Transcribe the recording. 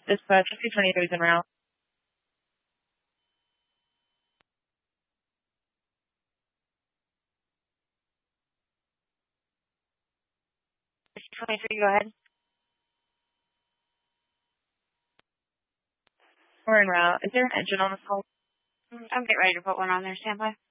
Dispatch 223 is en route. Go ahead. We're en route. Is there an engine on this call? I'm getting ready to put one on there. Stand by.